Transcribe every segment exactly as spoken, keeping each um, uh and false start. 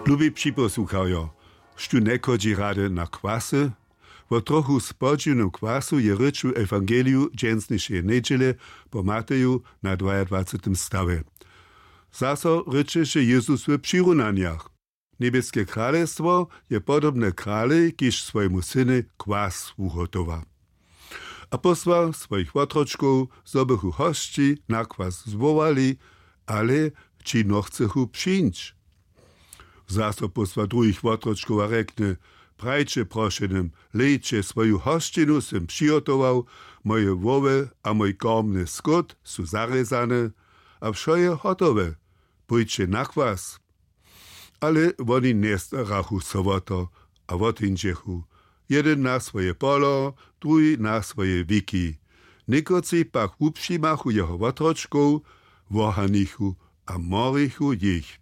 Lubi připosłuchajo, štu nekodzi rady na kwasy, wo trochu spodziewnemu kwasu je ryczu Ewangeliu dżęsniejszej niedziele po Mateju na dwudziestym stawie. Zaso ryczysze Jezus w przyrunaniach. Niebieskie królestwo je podobne krale, kiż swojemu syny kwas ugotowa. A posła swoich otroczków, zobychu hości na kwas zwołali, ale ci no chcechu przyjść. Zaso posła drugich otroczków a rekne, prajcie proszenym, lejcie swoją hościnu sem przygotował, moje woły a mój kormny skot są zarezane, a wszo je gotowe, pójdźcie na kwas. Ale oni nie starachu sowoto, a wotindziechu. Jeden na swoje polo, drugi na swoje wiki. Nikoci pak upšimachu jeho otročkov, vohanichu a morichu jich.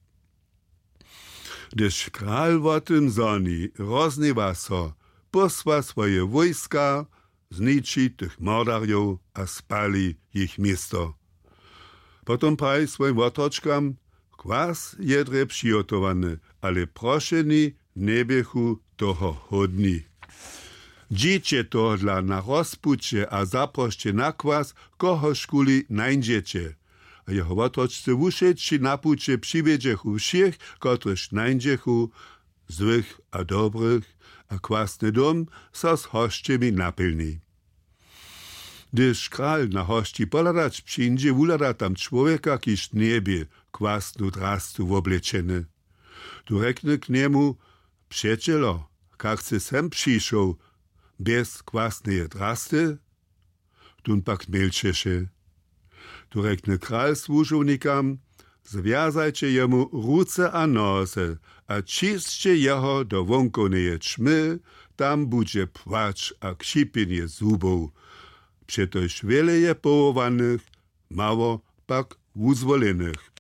Gdyż kral w tym zoni rozniewa so, posła swoje wojska, zniči tych mordarjów, a spali ich miasto. Potom praj swoim otroczkam, kwas jedre przygotowany, ale proszeni nie biechu toho hodni. Dziecie to dla na rozpucie a zaproście na kwas, koho szkuli najdziecie. A jeho otroczcy wuszedźci na pucie przywiedziechu všich, kotryż najdziechu, złych a dobrych, a kwasny dom so z hościemi napilni. Gdyż kral na hości poladać przyjdzie, wulada tam człowieka, kiż niebie kwasnu drastu wobleczeny. Tu rekne k niemu, przyjacielo, kak chce sem przyszł, bez kwasnej drasty? Tun pak milčeše. Tu rekne kral służownikam, związajcie jemu ruce a nose, a čistcie jeho do wonkoneje czmy, tam będzie płacz a ksipienie zubów. Przetoż wiele je połowanych, mało pak uzwolenych.